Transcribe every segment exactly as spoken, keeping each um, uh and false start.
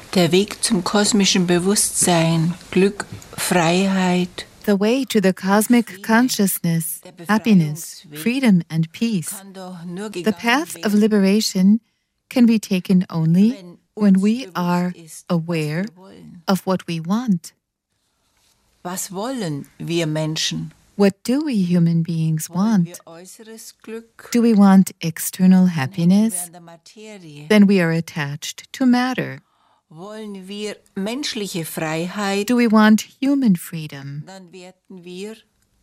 Der Weg zum kosmischen Bewusstsein, Glück, Freiheit. The way to the cosmic consciousness, happiness, freedom, and peace. The path of liberation can be taken only when we are aware of what we want. Was wollen wir Menschen? What do we human beings want? Do we want external happiness? Then we are attached to matter. Wollen wir menschliche Freiheit? Do we want human freedom? Dann werden wir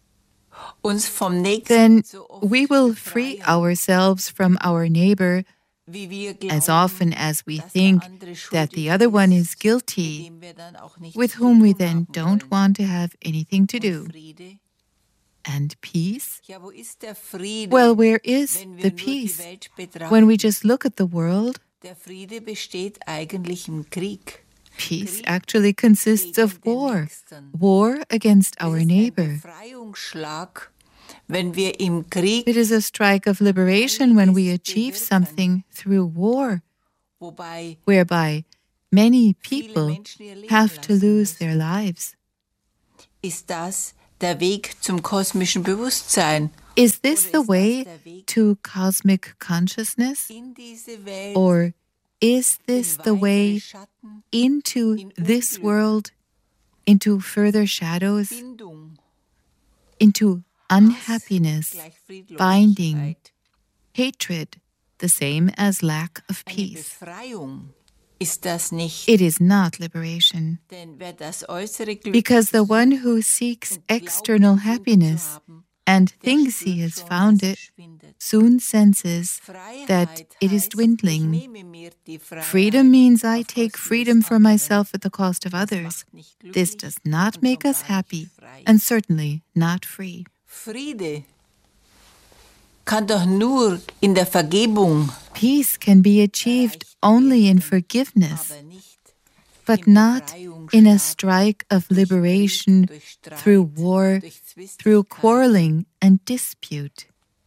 uns vom Nächsten Then so oft we will free ourselves from our neighbor wie wir as glauben, often as we dass der think andere that schuldig the other one is ist, guilty, dem wir dann auch nichts with zu whom we tun then haben don't wollen. want to have anything to Und do. Friede? And peace? Ja, wo ist der Friede, Well, where is wenn wir the nur die peace Welt betrachten? when we just look at the world? Der Friede besteht eigentlich im Krieg. Peace actually consists of war, war against our Es ist ein neighbor. Befreiungsschlag, wenn wir im Krieg, It is a strike of liberation when we achieve something through war, wobei whereby many viele people Menschen ihr Leben have to lassen lose müssen. their lives. Ist das der Weg zum kosmischen Bewusstsein? Is this Oder the ist way das der Weg to cosmic consciousness? in diese Welt, Or is this in the weitere way Schatten, into in this Unglück, world, into further shadows, Bindung, into Hass, unhappiness, gleich binding, Friedlosigkeit? hatred, the same as lack of Eine peace? Befreiung ist das nicht, It is not liberation, denn wer das äußere Glück because the one who seeks und glaubt, external gefunden zu happiness haben, and der thinks he spürt has schon, found dass it es schwindet. soon senses that Freiheit it is heißt, dwindling. ich nehme mir die Freiheit Freedom means I auf take Kosten des freedom for anderen. myself at the cost of Das others. macht nicht This glücklich does not und make schon us gar nicht happy, frei. and certainly not free. Friede kann doch nur in der Vergebung, Peace can be achieved only in forgiveness, aber nicht but im not in a Befreiungsschlag strike of durch Krieg, liberation durch Streit, through war, durch through Zwistigkeit. quarreling and dispute.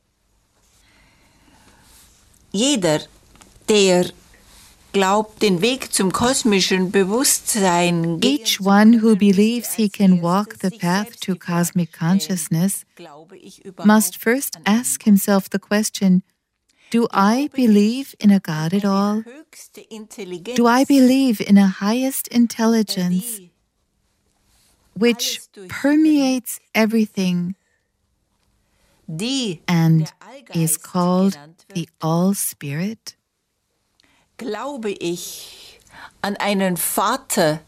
Jeder, der glaubt, den Weg zum kosmischen Bewusstsein gehen Each zu one who können, believes müsste he als can erstes walk the sich path selbst to die Frage cosmic stellen, consciousness glaube ich must überhaupt first an einen ask Gott? himself the question, do I Glaube believe ich in a an God at eine all? höchste Intelligenz, Do I believe in a highest intelligence die which alles durchdringt, permeates everything die and der is Allgeist called genannt the wird? All-Spirit? Glaube ich an einen Vater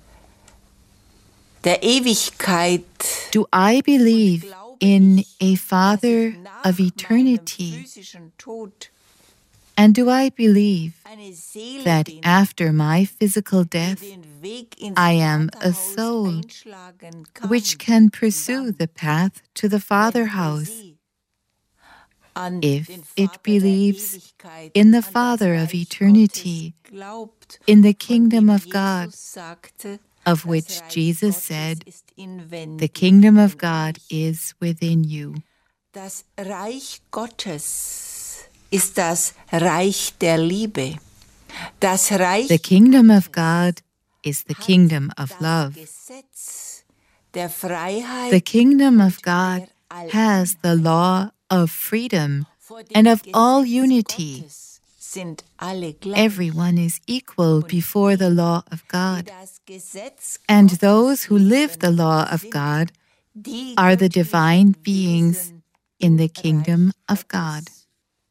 der Ewigkeit? Do I believe Glaube in ich, a dass Father es nach of meinem eternity? physischen Tod And do I believe eine Seele that bin, after my physical die death, den Weg ins I am a Vaterhaus soul einschlagen kann, which can pursue the path to the Father wenn er house, sie an if den it Vater der believes Ewigkeit, in the an das Father of Reich eternity, Gottes glaubt, in the von kingdom dem of God, Jesus sagte, of das which Reich Jesus Gottes said, ist inwendig the kingdom of in God euch. is within you. Das Reich Gottes ist das Reich der Liebe. Das Reich The kingdom of God is the hat kingdom of das love. Gesetz der Freiheit The kingdom of und God der has the law of freedom Vor dem and of all Gesetz unity. Gottes sind alle gleich. Everyone is equal before the law of Die God, das Gesetz and Gottes those who live the leben, law of sind God die are the göttlichen divine beings Wesen in im the kingdom Reich of God. Gottes.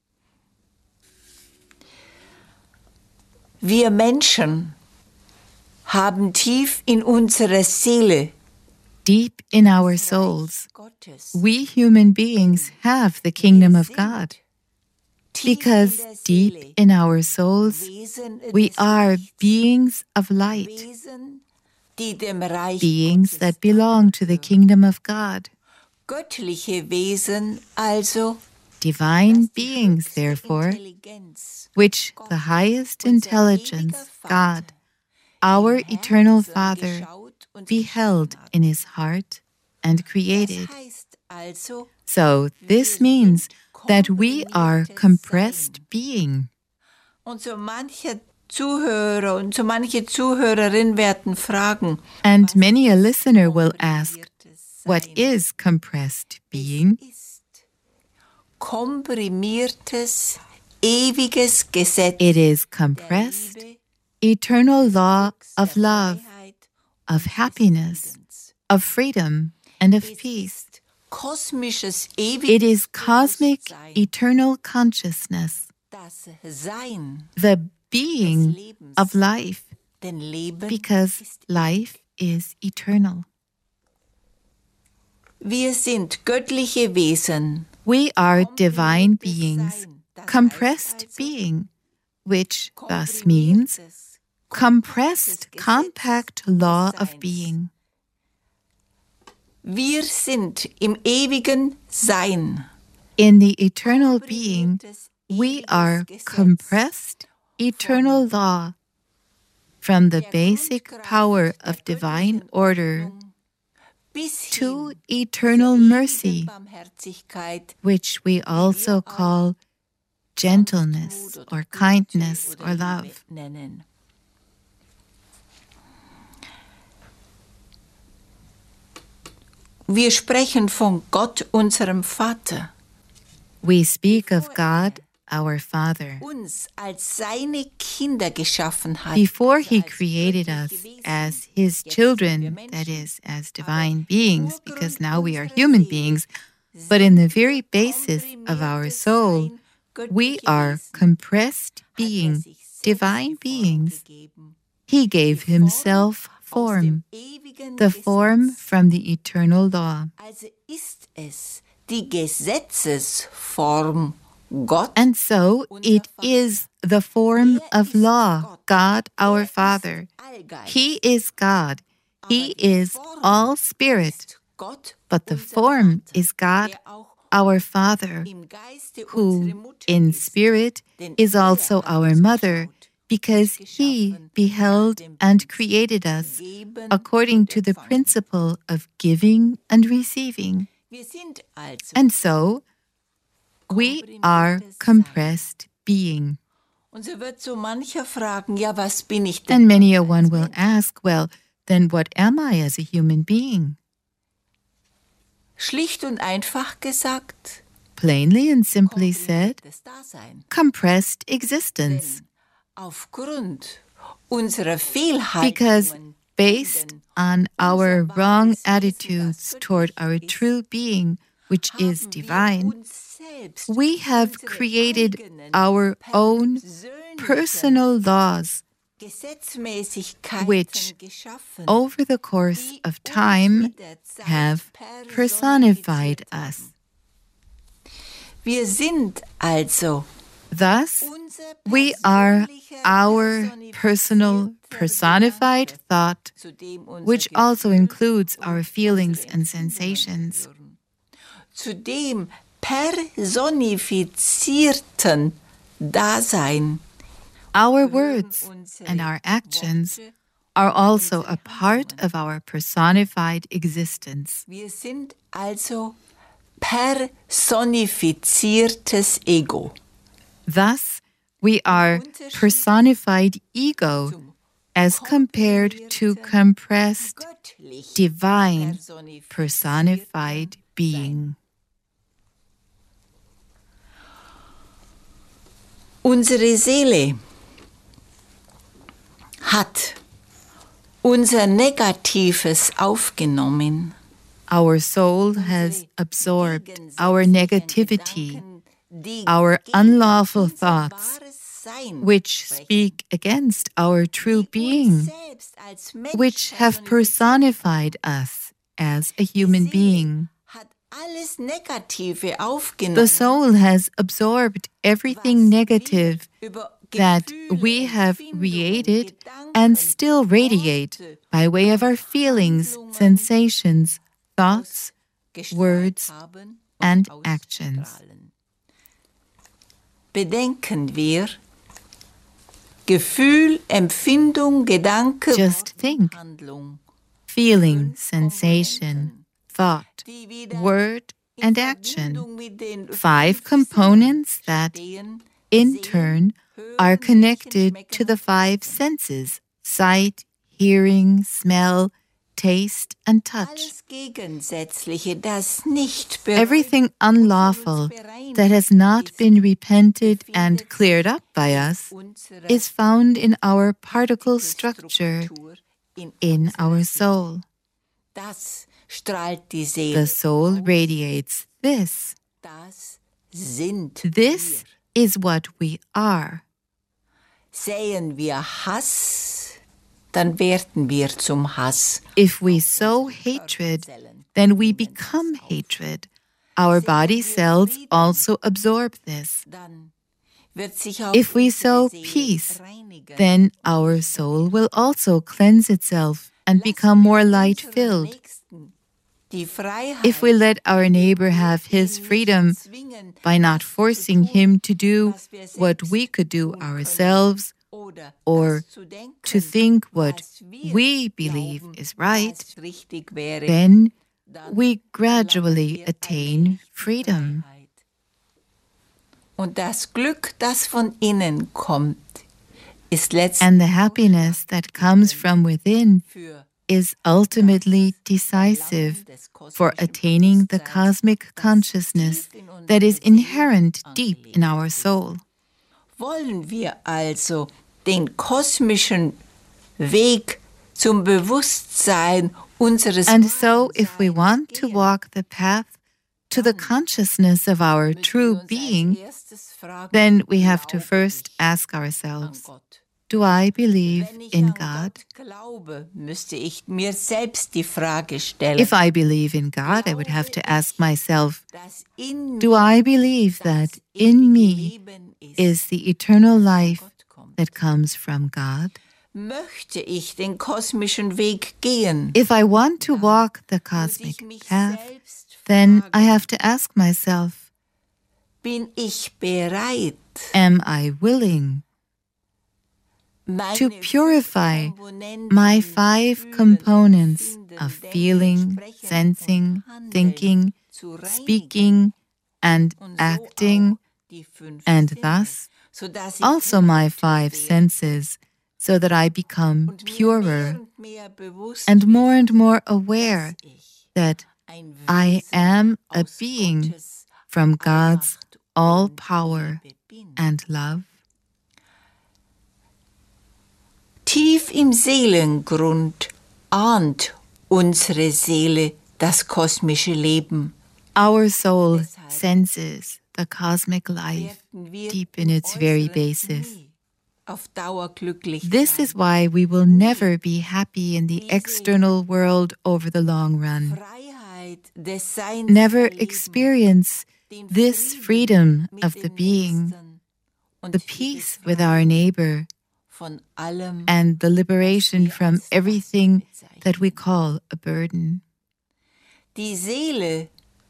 Wir Menschen haben tief in unserer Seele Deep in our das souls, Reich Gottes. we human beings have the kingdom of God, Tief in because der deep Seele in our souls, Wesen we des are Lichts, beings of light, Wesen, die dem Reich beings Gottes that belong to the angehören. kingdom of God. Göttliche Wesen also, Divine dass die beings, höchste therefore, Intelligenz, which Gott, the highest unser intelligence, ewiger God, Vater, our im eternal Herzen Father, geschaut und beheld geschaffen hat. in his heart and Das created. heißt also, So this wir means sind that we are komprimiertes compressed Sein. being. Und so mancher Zuhörer und so manche Zuhörerin werden fragen, And many a listener will ask, what is compressed being? Komprimiertes, ewiges Gesetz. It is compressed, eternal law of love, of happiness, of freedom, and of peace. Kosmisches, It is cosmic, eternal consciousness, das Sein, the being of life, denn Leben because ist. life is eternal. Wir sind göttliche Wesen. We are divine beings, compressed being, which thus means compressed, compact law of being. Wir sind im ewigen Sein. In the eternal being, we are compressed, eternal law, from the basic power of divine order to eternal mercy, which we also call gentleness or kindness or love. Wir sprechen von Gott, unserem Vater. We speak of God, our Father. Uns als seine Kinder geschaffen hat. Before He created us as His children, that is, as divine beings, because now we are human beings, but in the very basis of our soul, we are compressed being, divine beings. He gave Himself form, the form from the eternal law. Also ist es die Gesetzesform Gott. And so it is the form of law, God our Father. He is God. He is all spirit. But the form is God our Father, who in spirit is also our mother, because He beheld and created us according to the principle of giving and receiving. And so, we are compressed being. And many a one will ask, well, then what am I as a human being? Schlicht und einfach gesagt, plainly and simply said, compressed existence. Aufgrund unserer Fehlheit, because based on our wrong attitudes toward our true being, which is divine, we have created our own personal laws, which, over the course of time, have personified us. Wir sind also Thus, we are our personal personified thought, which also includes our feelings and sensations. Zu dem personifizierten Dasein. Our words and our actions are also a part of our personified existence. Wir sind also personifiziertes Ego. Thus, we are personified ego as compared to compressed, divine, personified being. Unsere Seele hat unser Negatives aufgenommen. Our soul has absorbed our negativity, our unlawful thoughts, which speak against our true being, which have personified us as a human being. The soul has absorbed everything negative that we have created and still radiate by way of our feelings, sensations, thoughts, words, and actions. Bedenken wir, Gefühl, Empfindung, Gedanke, Just think. Handlung. Feeling, sensation, thought, word, and action. Five components that, in turn, are connected to the five senses: sight, hearing, smell, taste, and touch. Everything unlawful that has not been repented and cleared up by us is found in our particle structure, in our soul. The soul radiates this. This is what we are. Säen wir Hass, dann werden wir zum Hass. If we sow hatred, then we become hatred. Our body cells also absorb this. If we sow peace, then our soul will also cleanse itself and become more light-filled. If we let our neighbor have his freedom by not forcing him to do what we could do ourselves, or to think what we believe is right, then we gradually attain freedom. Und das Glück, das von innen kommt, ist letztendlich And the happiness that comes from within is ultimately decisive for attaining the cosmic consciousness that is inherent deep in our soul. Wollen wir also den kosmischen Weg zum Bewusstsein unseres And so, if we want to walk the path to the consciousness of our true being, then we have to first ask ourselves, do I believe in God? If I believe in God, I would have to ask myself, do I believe that in me is the eternal life that comes from God? If I want to walk the cosmic path, then I have to ask myself, am I willing to purify my five components of feeling, sensing, thinking, speaking, and acting, and thus also my five senses, so that I become purer and more and more aware that I am a being from God's all power and love? Tief im Seelengrund ahnt unsere Seele das kosmische Leben. Our soul senses the cosmic life deep in its very basis. This is why we will never be happy in the external world over the long run. Never experience this freedom of the being, the peace with our neighbor, and the liberation from everything that we call a burden. Die Seele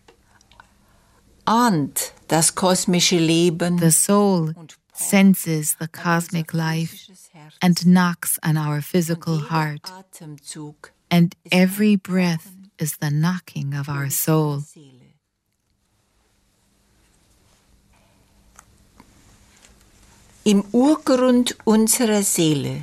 ahnt das kosmische Leben. The soul senses the cosmic life and knocks on our physical heart, and every breath is the knocking of our soul. Im Urgrund unserer Seele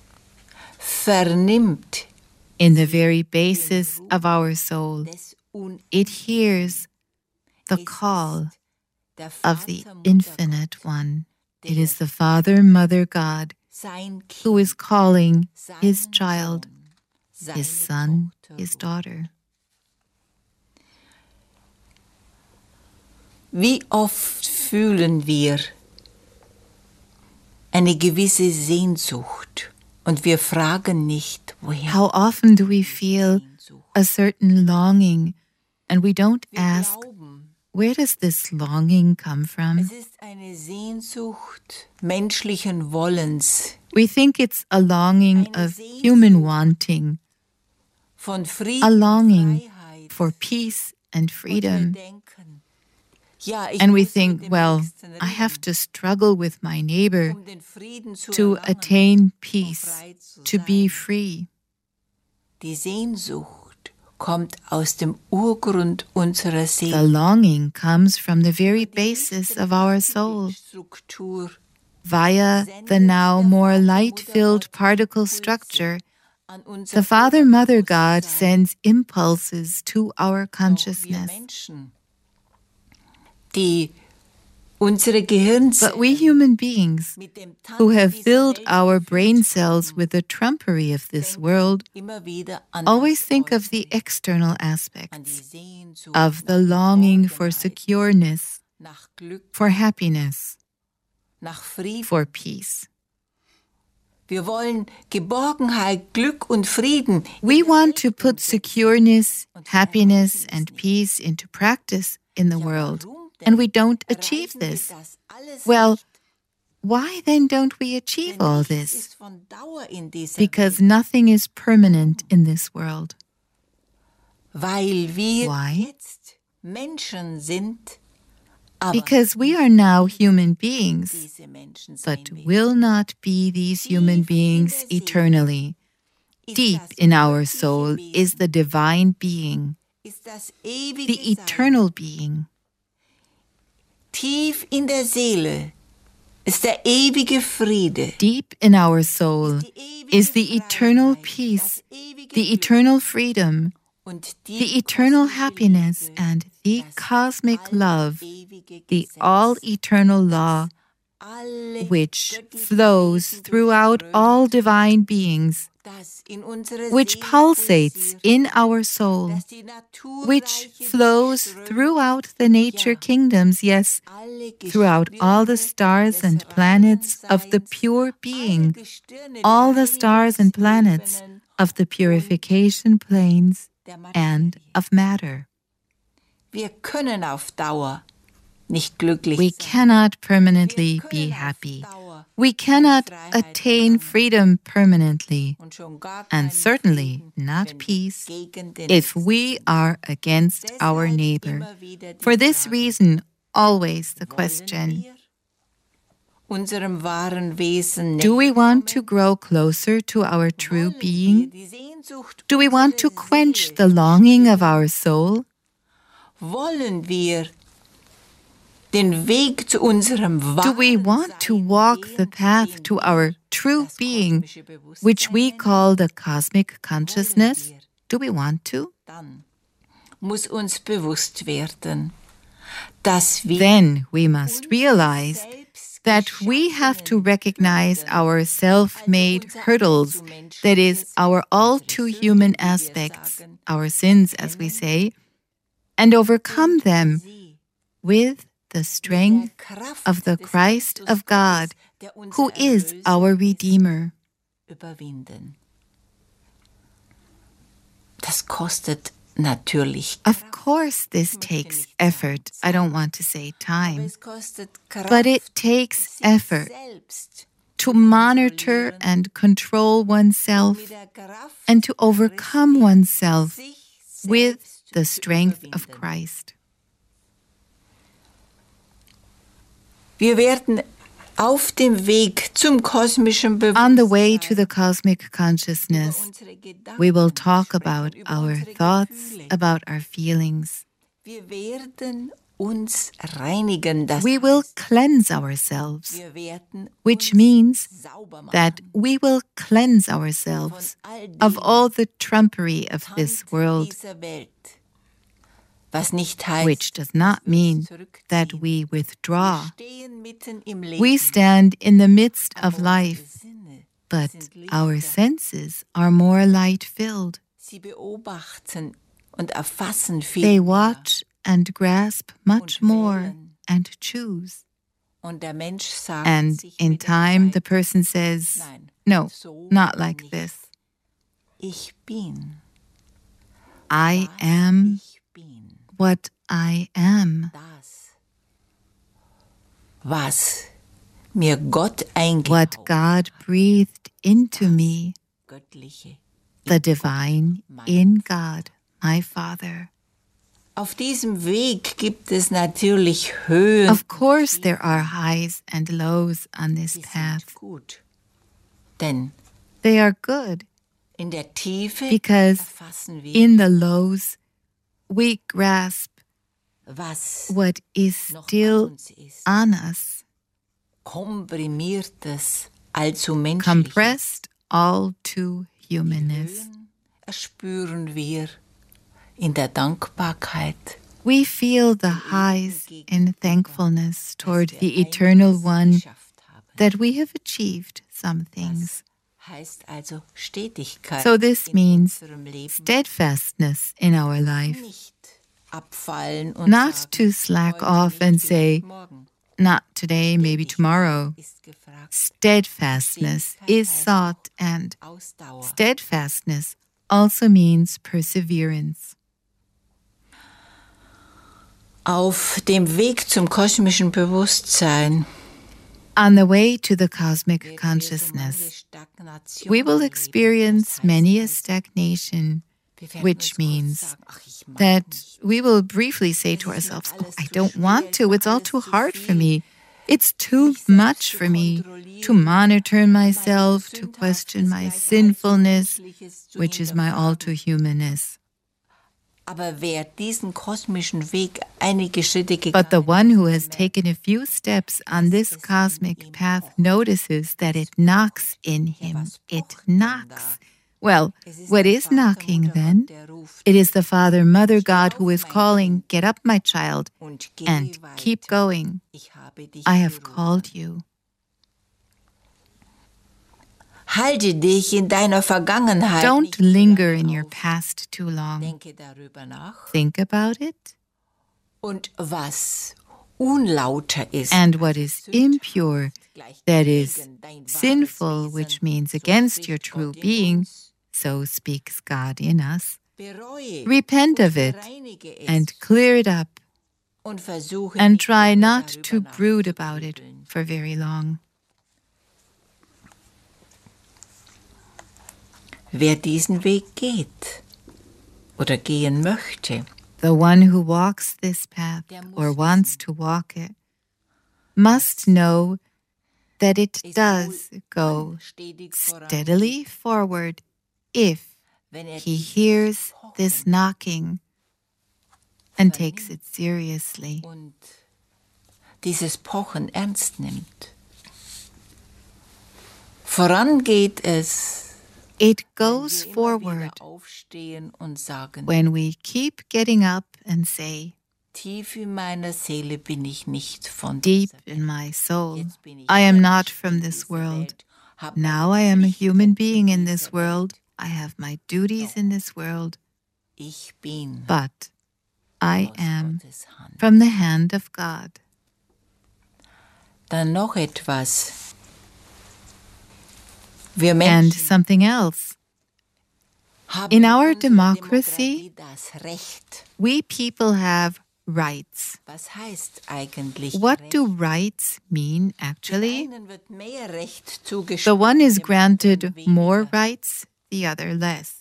vernimmt in the very basis of our soul, it hears the call of the Infinite One. It is the Father, Mother, God, who is calling His child, His son, His daughter. Wie oft fühlen wir eine gewisse Sehnsucht und wir fragen nicht, woher. How often do we feel a certain longing and we don't ask, where does this longing come from? Es ist eine Sehnsucht menschlichen Wollens. We think it's a longing of human wanting, a longing for peace and freedom. And we think, well, I have to struggle with my neighbor to attain peace, to be free. Die Sehnsucht kommt aus dem Urgrund unserer Seele. The longing comes from the very basis of our soul. Via the now more light-filled particle structure, the Father-Mother God sends impulses to our consciousness. But we human beings, who have filled our brain cells with the trumpery of this world, always think of the external aspects, of the longing for secureness, for happiness, for peace. Wir wollen Geborgenheit, Glück und Frieden. We want to put secureness, happiness, and peace into practice in the world, and we don't achieve this. Well, why then don't we achieve all this? Because nothing is permanent in this world. Weil wir Why? jetzt Menschen sind, Because we are now human beings, but will not be these human beings eternally. Deep in our soul is the divine being, the eternal being. Tief in der Seele ist der ewige Friede. Deep in our soul is the eternal peace, the eternal freedom, the eternal happiness, and the cosmic love, the all-eternal law, which flows throughout all divine beings, which pulsates in our soul, which flows throughout the nature kingdoms, yes, throughout all the stars and planets of the pure being, all the stars and planets of the purification planes and of matter. Wir können auf Dauer nicht glücklich We sein. cannot permanently be happy. We cannot attain freedom permanently, Und schon gar and keinen certainly Frieden, not wenn wir peace, gegen den if we are against our Deshalb neighbor. immer wieder die For this Frage, reason, always the wollen question, wir unserem wahren Wesen do we näher want to kommen? grow closer to our true Wollen wir being? die Sehnsucht Do we want to unserer quench Seele the longing of our soul? Wollen wir den Weg zu unserem Do wahren we want to Sein walk the gehen, path den to wir our true das being, kosmische Bewusstsein which we nennen? call the cosmic consciousness? wir? Do we want to? Dann muss uns bewusst werden, dass wir Then we must realize that we have to recognize our self-made hurdles, that is, our all-too-human aspects, our sins, as we say, and overcome them with the strength of the Christ of God, who is our Redeemer. überwinden. Das kostet natürlich Of course, this takes effort. I don't want to say aber time, es kostet Kraft, but it takes sich effort selbst to monitor and control oneself mit der Kraft and to overcome oneself sich with selbst the zu strength of überwinden. Christ. Wir werden auf dem Weg zum kosmischen On the way Bewusstsein to the cosmic consciousness, unsere Gedanken we will talk sprechen, about über our unsere thoughts, Gefühle. about our feelings. Wir werden uns reinigen, das We will heißt, cleanse ourselves, wir werden which uns means sauber machen that we will cleanse ourselves von all of dem all the trumpery of this Tand world, dieser Welt, was nicht heißt, which does not dass wir uns mean that zurückziehen. we withdraw. Wir stehen mitten im Leben, We stand in the midst aber of unsere life, Sinne but sind our Lichter. senses are more light-filled. Sie beobachten und erfassen viel They mehr. watch and grasp much Und more wählen. and choose. Und der Mensch sagt And sich in mit der time, the Zeit, person says, nein, no, so not like nicht. this. Ich bin, I was am ich bin, what I am. das, was mir Gott What eingehaucht, God breathed into me, Göttliche. the divine in God, my Father. Auf diesem Weg gibt es natürlich Höhen. Of course, there are highs and lows on this Die path. sind gut. Denn They are good in der Tiefe because erfassen wir, in the lows, we grasp was what is noch an still uns ist. on us, komprimiertes, allzu menschliches. compressed all to humanness. Erspüren wir in der Dankbarkeit. We feel the highs in thankfulness toward the Eternal One that we have achieved some things. Heißt also Stetigkeit. So this means steadfastness in our life. Not to slack off and say, not today, maybe tomorrow. Steadfastness is sought, and steadfastness also means perseverance. Auf dem Weg zum kosmischen Bewusstsein, on the way to the cosmic consciousness, we will experience many a stagnation, which means that we will briefly say to ourselves, oh, I don't want to, it's all too hard for me. It's too much for me to monitor myself, to question my sinfulness, which is my all too humanness. Aber wer diesen kosmischen Weg einige Schritte gegangen, but the one who has taken a few steps on this cosmic path notices that it knocks in him. It knocks. Well, what is knocking then? It is the Father, Mother God who is calling, get up, my child, and keep going. I have called you. Halte dich in deiner Vergangenheit. Don't linger in your past too long. Denke darüber nach. Think about it. Und was unlauter ist, and what is impure, that is sinful, which means against your true being, so speaks God in us. Repent of it and clear it up, and try not to brood about it for very long. Wer diesen Weg geht oder gehen möchte, the one who walks this path or wants to walk it must know that it does go steadily forward if he hears this knocking and takes it seriously. Und dieses Pochen ernst nimmt. Voran geht es, it goes forward when we keep getting up and say, tief in meiner Seele bin ich nicht von deep in my soul, I am not from this world. Now I am a human being in this world. I have my duties in this world. Ich bin but I am from the hand of God. Dann noch etwas. Wir and Menschen something else. haben In our unsere democracy, Demokratie das Recht. we people have rights. Was heißt eigentlich What Recht? do rights mean, actually? Einen wird mehr Recht zugesprochen, The one is dem granted anderen more weniger. rights, the other less.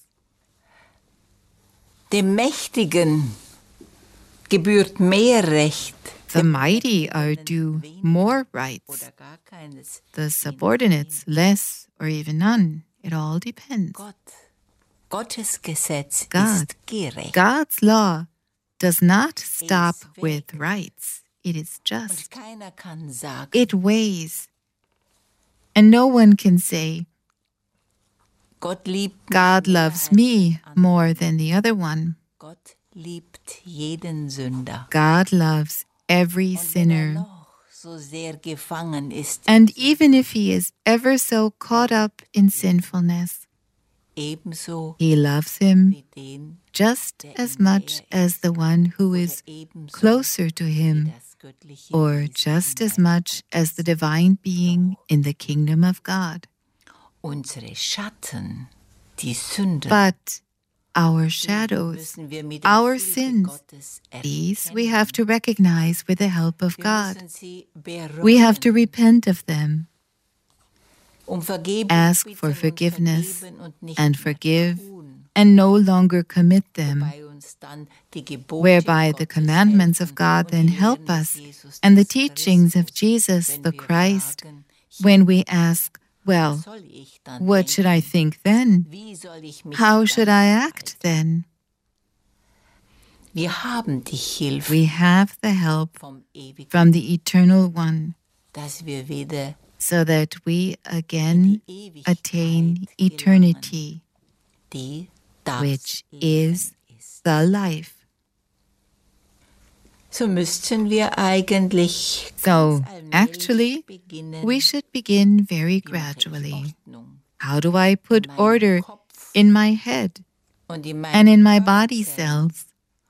Dem Mächtigen gebührt mehr Recht. The mighty are due more rights, Oder gar keines. the subordinates less or even none. It all depends. Gott, Gottes Gesetz God. ist gerecht. God's law does not stop with rights. It is Und just. keiner kann sagen, It weighs. And no one can say, Gott liebt God mich mehr loves als me ein more anderer. than the other one. Gott liebt jeden Sünder. God loves every Und wenn er sinner. noch so sehr gefangen ist, And even if he is ever so caught up in sinfulness, ebenso he loves him wie den, just der as ihm much näher as the one who oder is ebenso closer to wie him, das göttliche or Wesen just im as Reich. much as the divine being in the kingdom of God. Unsere Schatten, die Sünder, But our shadows, müssen wir mit der our Hilfe sins, Gottes these we erkennen. have to recognize with the help of Wir God. müssen sie bereuen, We have to repent of them, um Vergebung ask bitten for und forgiveness, vergeben und nicht and mehr forgive, tun, and no longer commit them, wobei uns dann die Gebote whereby the Gottes commandments of helfen God und then die help Lehren us, des Jesus and the des teachings of Christus, Jesus wenn the wir Christ, fragen, when we ask, well, was soll ich dann what should I denken? think then? Wie soll ich mich How dann should I act verhalten? then? Wir haben die Hilfe We have the help vom ewigen. from the Eternal One. so that we again attain eternity, which is the life. So müssten wir eigentlich So, actually, we should begin very gradually. How do I put order in my head and in my body cells?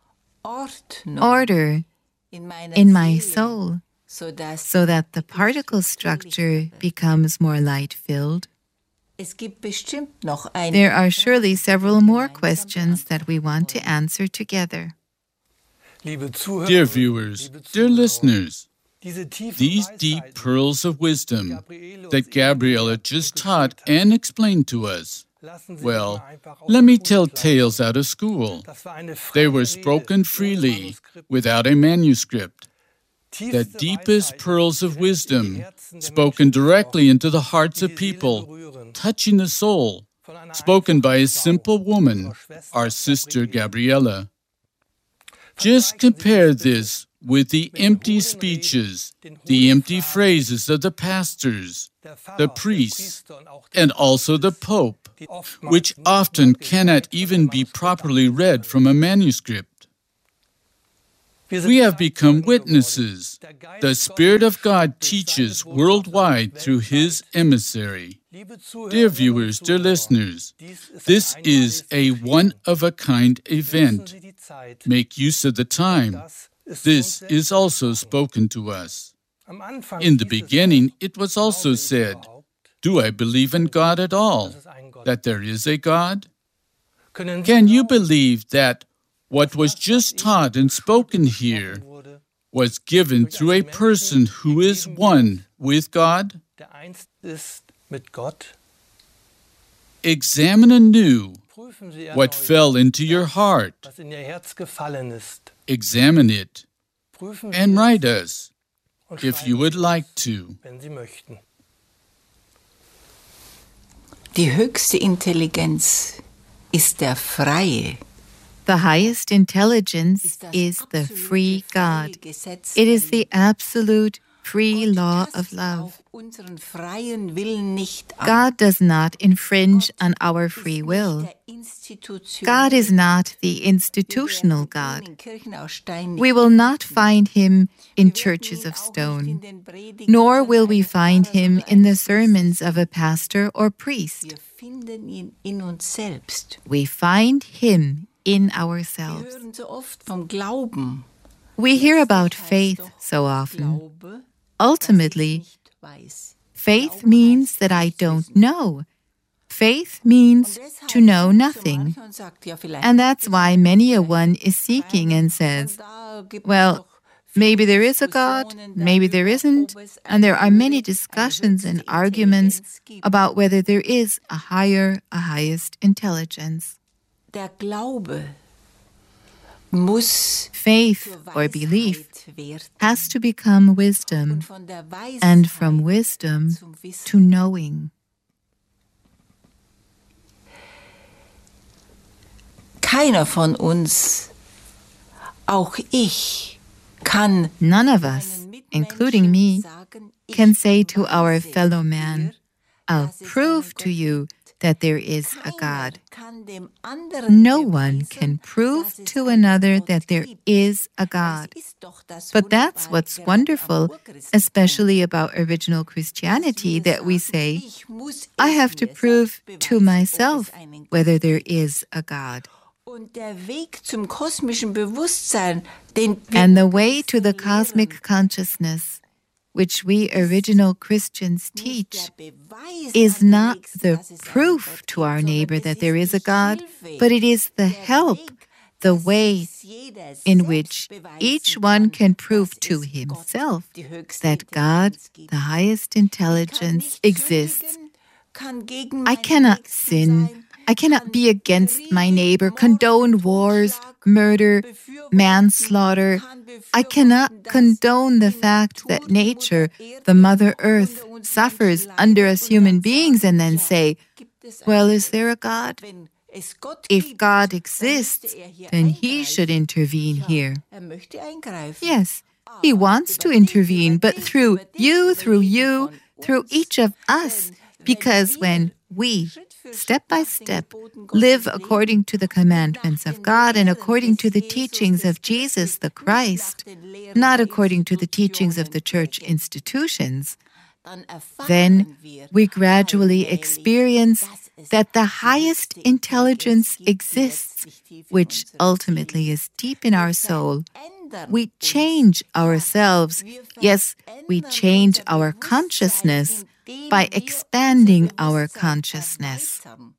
Order in my soul, so that the particle structure becomes more light-filled? There are surely several more questions that we want to answer together. Dear viewers, dear listeners, these deep pearls of wisdom that Gabriela just taught and explained to us, well, let me tell tales out of school. They were spoken freely, without a manuscript. The deepest pearls of wisdom, spoken directly into the hearts of people, touching the soul, spoken by a simple woman, our sister Gabriela. Just compare this with the empty speeches, the empty phrases of the pastors, the priests, and also the Pope, which often cannot even be properly read from a manuscript. We have become witnesses. The Spirit of God teaches worldwide through His emissary. Dear viewers, dear listeners, this is a one-of-a-kind event. Make use of the time. This is also spoken to us. In the beginning, it was also said, do I believe in God at all? That there is a God? Can you believe that what was just taught and spoken here was given through a person who is one with God? Examine anew what fell into your heart. Examine it and write us, if you would like to. Die höchste Intelligenz ist der Freie. The highest intelligence is the free God. It is the absolute free law of love. God does not infringe on our free will. God is not the institutional God. We will not find Him in churches of stone, nor will we find Him in the sermons of a pastor or priest. We find Him in ourselves. We hear about faith so often. Ultimately, faith means that I don't know. Faith means to know nothing. And that's why many a one is seeking and says, well, maybe there is a God, maybe there isn't, and there are many discussions and arguments about whether there is a higher, a highest intelligence. Faith or belief has to become wisdom, and from wisdom to knowing. Keiner von uns, auch ich, kann None of us, including me, can say to our fellow man, I'll prove to you that there is a God. No one can prove to another that there is a God. But that's what's wonderful, especially about original Christianity, that we say, I have to prove to myself whether there is a God. And the way to the cosmic consciousness, which we original Christians teach, is not the proof to our neighbor that there is a God, but it is the help, the way in which each one can prove to himself that God, the highest intelligence, exists. I cannot sin. I cannot be against my neighbor, condone wars, murder, manslaughter. I cannot condone the fact that nature, the Mother Earth, suffers under us human beings and then say, well, is there a God? If God exists, then He should intervene here. Yes, He wants to intervene, but through you, through you, through each of us. Because when we, step by step, live according to the commandments of God and according to the teachings of Jesus the Christ, not according to the teachings of the church institutions, then we gradually experience that the highest intelligence exists, which ultimately is deep in our soul. We change ourselves. Yes, we change our consciousness by expanding our consciousness.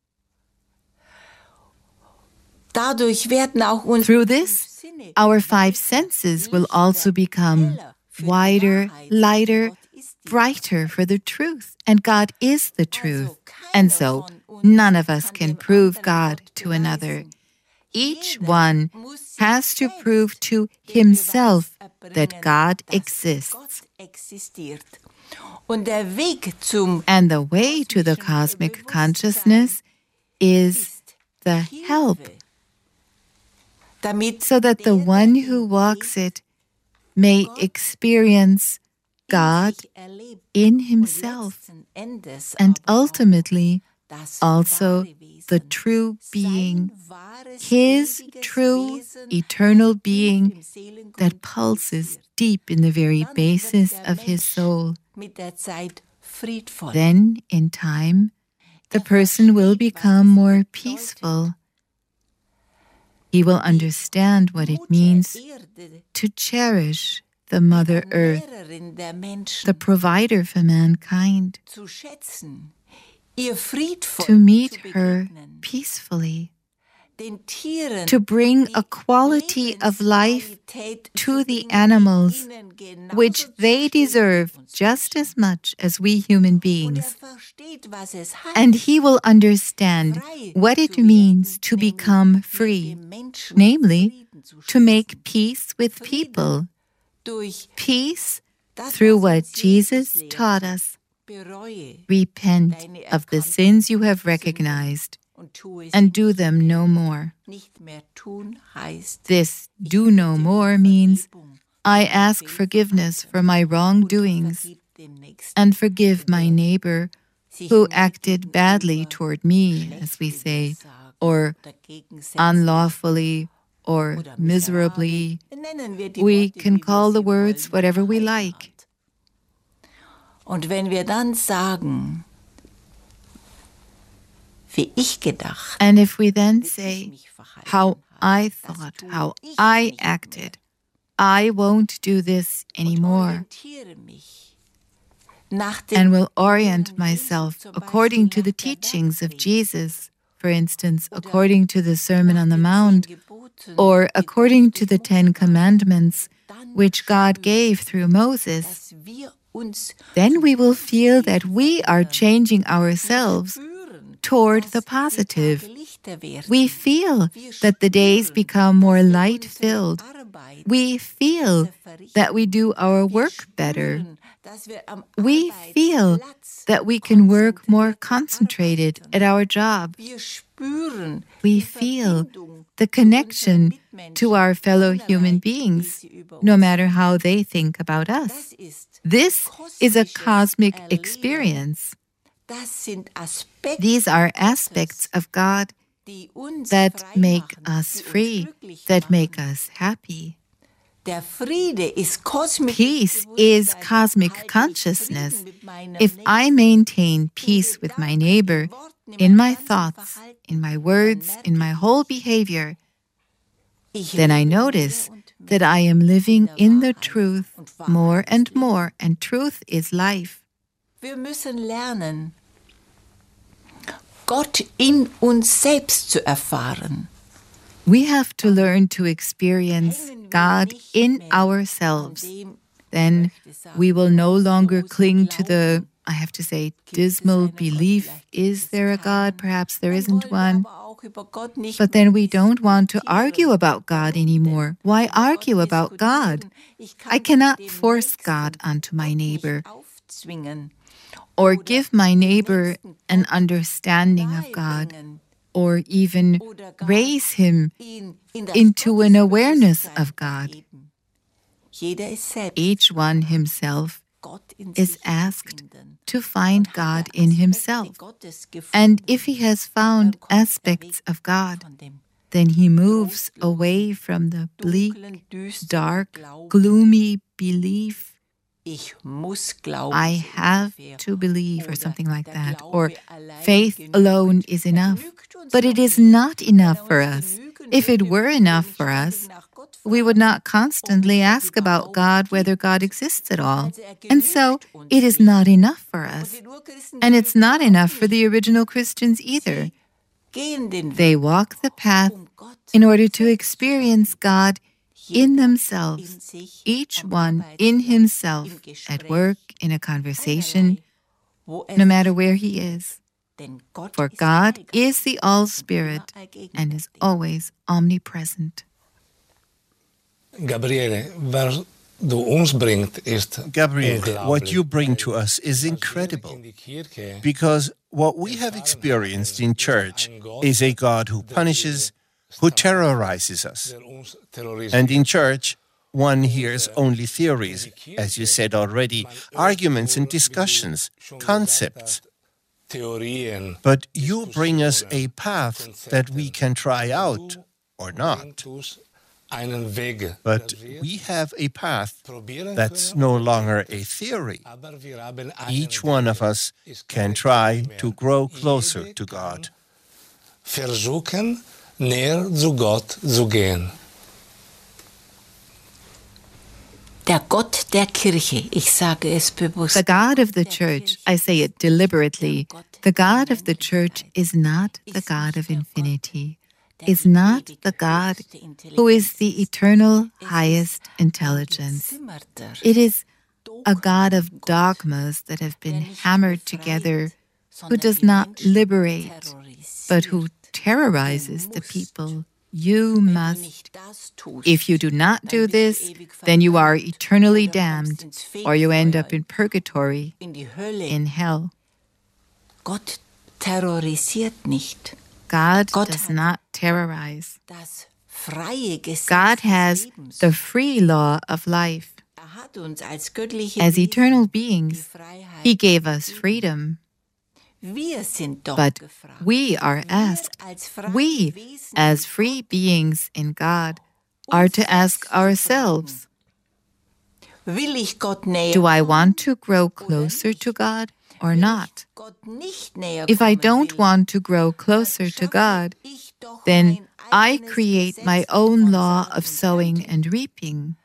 Through this, our five senses will also become wider, lighter, brighter for the truth, and God is the truth. And so, none of us can prove God to another. Each one has to prove to himself that God exists. And the way to the cosmic consciousness is the help, so that the one who walks it may experience God in himself, and ultimately also the true being, his true eternal being that pulses deep in the very basis of his soul. Then, in time, the person will become more peaceful. He will understand what it means to cherish the Mother Earth, the provider for mankind, to meet her peacefully, to bring a quality of life to the animals which they deserve just as much as we human beings. And he will understand what it means to become free, namely, to make peace with people. Peace through what Jesus taught us. Repent of the sins you have recognized and do them no more. This do no more means I ask forgiveness for my wrongdoings and forgive my neighbor who acted badly toward me, as we say, or unlawfully or miserably. We can call the words whatever we like. Und wenn wir dann sagen, wie ich gedacht, and if we then say, how I thought, how I acted, I won't do this anymore, and will orient myself according to the teachings of Jesus, for instance, according to the Sermon on the Mount, or according to the Ten Commandments, which God gave through Moses, then we will feel that we are changing ourselves toward the positive. We feel that the days become more light-filled. We feel that we do our work better. We feel that we can work more concentrated at our job. We feel the connection to our fellow human beings, no matter how they think about us. This is a cosmic experience. These are aspects of God that make us free, that make us happy. Peace is cosmic consciousness. If I maintain peace with my neighbor, in my thoughts, in my words, in my whole behavior, then I notice that I am living in the truth more and more, and truth is life. Wir müssen lernen, Gott in uns selbst zu erfahren. We have to learn to experience God in ourselves. Then we will no longer cling to the, I have to say, dismal belief, is there a God? Perhaps there isn't one. But then we don't want to argue about God anymore. Why argue about God? I cannot force God onto my neighbor, or give my neighbor an understanding of God, or even raise him into an awareness of God. Each one himself is asked to find God in himself. And if he has found aspects of God, then he moves away from the bleak, dark, gloomy belief, I have to believe, or something like that, or faith alone is enough. But it is not enough for us. If it were enough for us, we would not constantly ask about God, whether God exists at all. And so, it is not enough for us. And it's not enough for the original Christians either. They walk the path in order to experience God in themselves, each one in himself, at work, in a conversation, no matter where he is. For God is the All-Spirit and is always omnipresent. Gabriele, waar du ons brengt is Gabriel, what you bring to us is incredible, because what we have experienced in church is a God who punishes, who terrorizes us. And in church, one hears only theories, as you said already, arguments and discussions, concepts. But you bring us a path that we can try out or not. But we have a path that's no longer a theory. Each one of us can try to grow closer to God. Versuchen, näher zu Gott zu gehen. Der Gott der Kirche, ich sage es bewusst. The God of the church, I say it deliberately, the God of the church is not the God of infinity, is not the God who is the eternal highest intelligence. It is a God of dogmas that have been hammered together, who does not liberate, but who terrorizes the people. You must. If you do not do this, then you are eternally damned, or you end up in purgatory, in hell. Gott terrorisiert nicht. God does not terrorize. God has the free law of life. As eternal beings, He gave us freedom. But we are asked, we, as free beings in God, are to ask ourselves, do I want to grow closer to God or not? If I don't want to grow closer to God, then I create my own law of sowing and reaping.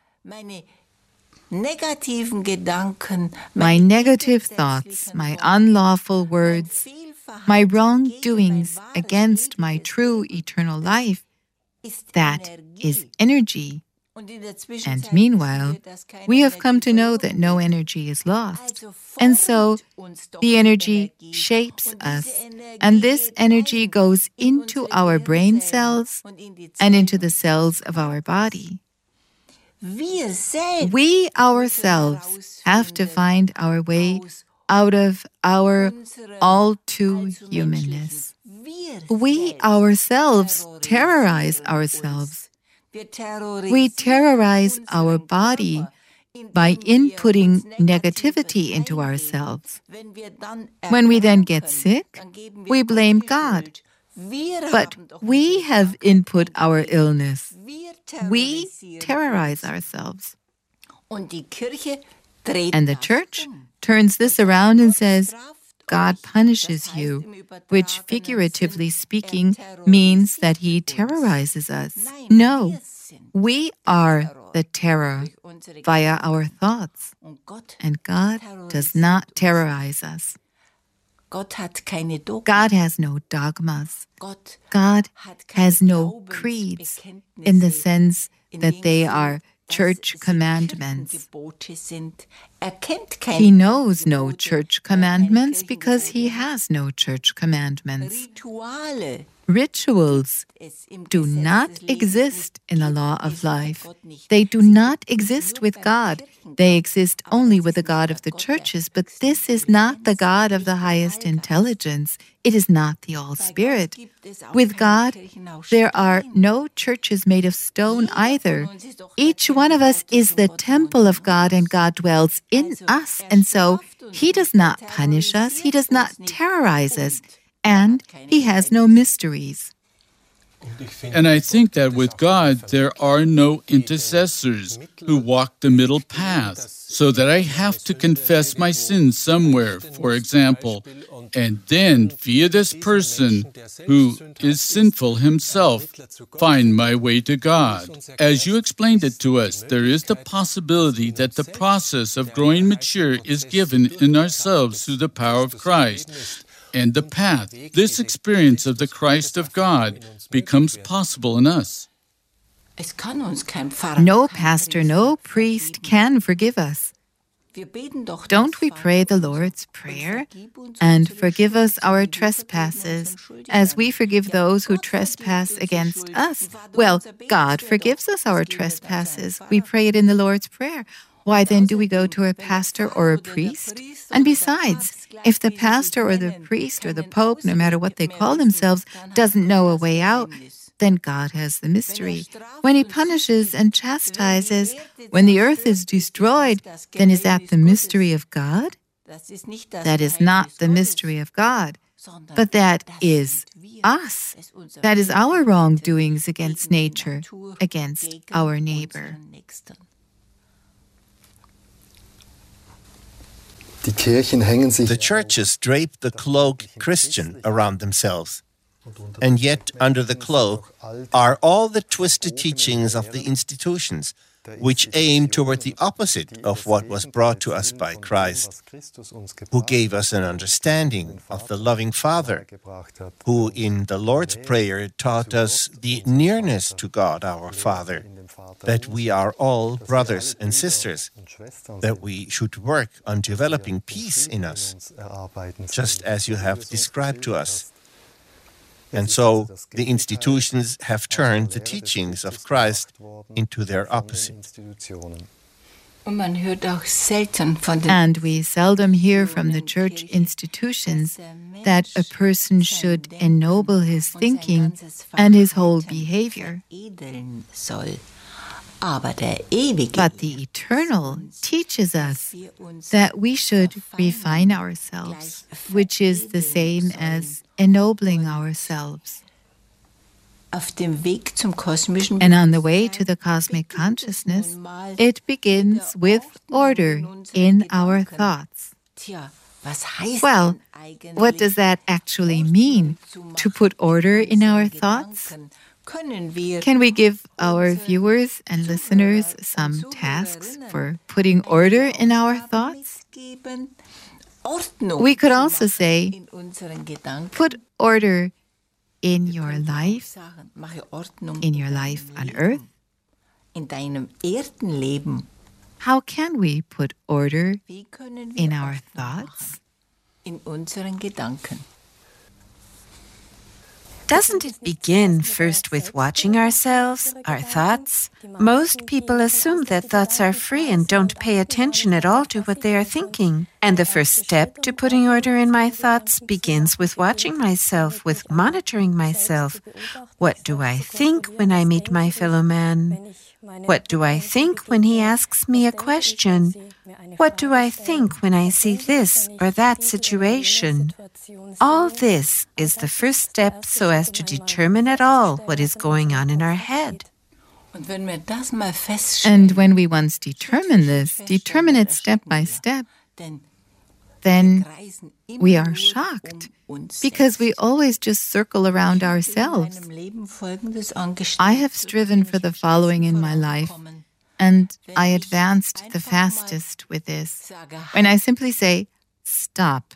My negative thoughts, my unlawful words, my wrongdoings against my true eternal life, that is energy. And meanwhile, we have come to know that no energy is lost. And so, the energy shapes us, and this energy goes into our brain cells and into the cells of our body. We ourselves have to find our way out of our all-too-humanness. We ourselves terrorize ourselves. We terrorize our body by inputting negativity into ourselves. When we then get sick, we blame God. But we have input our illness. We terrorize ourselves. And the church turns this around and says, God punishes you, which, figuratively speaking, means that He terrorizes us. No, we are the terror via our thoughts, and God does not terrorize us. God has no dogmas. God has no creeds in the sense that they are church commandments. He knows no church commandments because he has no church commandments. Rituals do not exist in the law of life. They do not exist with God. They exist only with the God of the churches, but this is not the God of the highest intelligence. It is not the All-Spirit. With God, there are no churches made of stone either. Each one of us is the temple of God, and God dwells in us. And so, He does not punish us. He does not terrorize us. And He has no mysteries. And I think that with God, there are no intercessors who walk the middle path, so that I have to confess my sins somewhere, for example, and then via this person who is sinful himself, find my way to God. As you explained it to us, there is the possibility that the process of growing mature is given in ourselves through the power of Christ. And the path, this experience of the Christ of God, becomes possible in us. No pastor, no priest can forgive us. Don't we pray the Lord's Prayer? And forgive us our trespasses, as we forgive those who trespass against us. Well, God forgives us our trespasses. We pray it in the Lord's Prayer. Why then do we go to a pastor or a priest? And besides, if the pastor or the priest or the pope, no matter what they call themselves, doesn't know a way out, then God has the mystery. When He punishes and chastises, when the earth is destroyed, then is that the mystery of God? That is not the mystery of God, but that is us. That is our wrongdoings against nature, against our neighbor. The churches drape the cloak Christian around themselves, and yet under the cloak are all the twisted teachings of the institutions, which aim toward the opposite of what was brought to us by Christ, who gave us an understanding of the loving Father, who in the Lord's Prayer taught us the nearness to God our Father, that we are all brothers and sisters, that we should work on developing peace in us, just as you have described to us. And so the institutions have turned the teachings of Christ into their opposite. And we seldom hear from the church institutions that a person should ennoble his thinking and his whole behavior. But the Eternal teaches us that we should refine ourselves, which is the same as ennobling ourselves. And on the way to the cosmic consciousness, it begins with order in our thoughts. Well, what does that actually mean, to put order in our thoughts? Can we give our viewers and listeners some tasks for putting order in our thoughts? We could also say, put order in your life, in your life on earth. How can we put order in our thoughts? Doesn't it begin first with watching ourselves, our thoughts? Most people assume that thoughts are free and don't pay attention at all to what they are thinking. And the first step to putting order in my thoughts begins with watching myself, with monitoring myself. What do I think when I meet my fellow man? What do I think when he asks me a question? What do I think when I see this or that situation? All this is the first step so as to determine at all what is going on in our head. And when we once determine this, determine it step by step, then we are shocked because we always just circle around ourselves. I have striven for the following in my life, and I advanced the fastest with this. When I simply say, stop.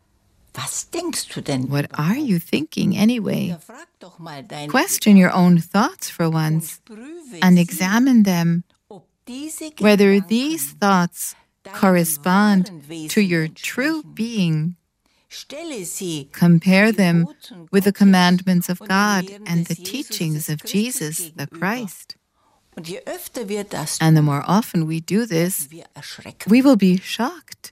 What are you thinking anyway? Question your own thoughts for once and examine them, whether these thoughts correspond to your true being. Compare them with the commandments of God and the teachings of Jesus, the Christ. And the more often we do this, we will be shocked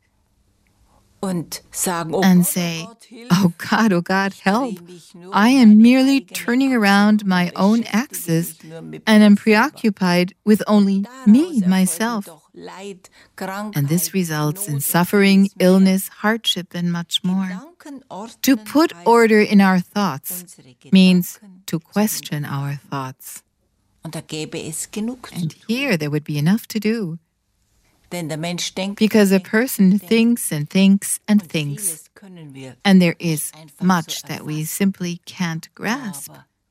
and say, "Oh God, oh God, help. I am merely turning around my own axis and am preoccupied with only me, myself." And this results in suffering, illness, hardship, and much more. To put order in our thoughts means to question our thoughts. And here there would be enough to do. Because a person thinks and thinks and thinks, and there is much that we simply can't grasp.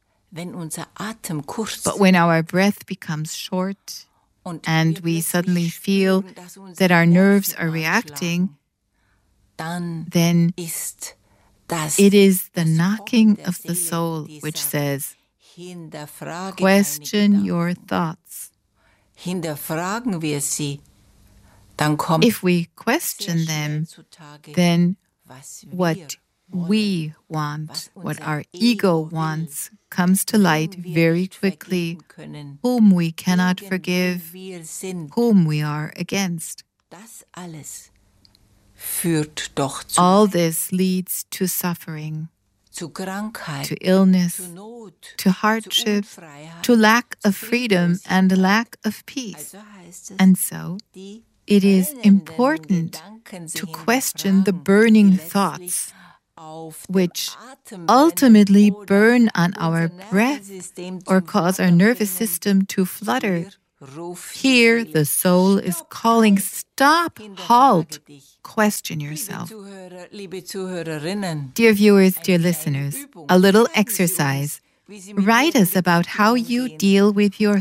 But when our breath becomes short, and we suddenly feel that our nerves are reacting, then it is the knocking of the soul which says, "Question your thoughts." If we question them, then what we want, what our ego wants, comes to light very quickly, whom we cannot forgive, whom we are against. All this leads to suffering, to illness, to hardship, to lack of freedom and lack of peace. And so, it is important to question the burning thoughts, which ultimately burn on our breath or cause our nervous system to flutter. Here, the soul is calling, "Stop, halt, question yourself." Dear viewers, dear listeners, a little exercise. Write us about how you deal with your